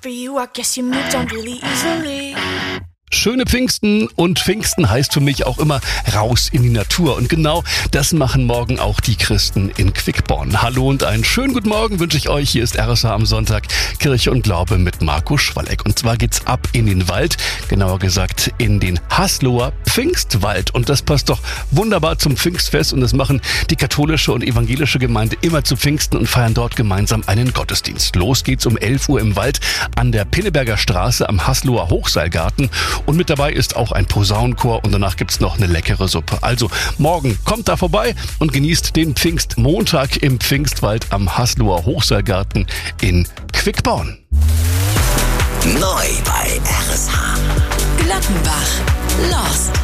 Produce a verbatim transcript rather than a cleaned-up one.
for you, I guess you moved on really easily. Schöne Pfingsten, und Pfingsten heißt für mich auch immer raus in die Natur. Und genau das machen morgen auch die Christen in Quickborn. Hallo und einen schönen guten Morgen wünsche ich euch. Hier ist R S H am Sonntag, Kirche und Glaube mit Marco Schwalleck. Und zwar geht's ab in den Wald, genauer gesagt in den Hasloher Pfingstwald. Und das passt doch wunderbar zum Pfingstfest. Und das machen die katholische und evangelische Gemeinde immer zu Pfingsten und feiern dort gemeinsam einen Gottesdienst. Los geht's um elf Uhr im Wald an der Pinneberger Straße am Hasloher Hochseilgarten. Und mit dabei ist auch ein Posaunenchor und danach gibt's noch eine leckere Suppe. Also morgen kommt da vorbei und genießt den Pfingstmontag im Pfingstwald am Hasloher Hochseilgarten in Quickborn. Neu bei R S H. Glockenbach. Lost.